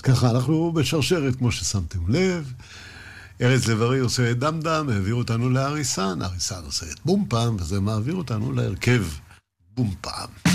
ככה, אנחנו בשרשרת, כמו ששמתם לב. ארץ לב-ארי עושה את דמדם, העביר אותנו לאריסן, אריסן עושה את בום פעם, וזה מעביר אותנו להרכב בום פעם.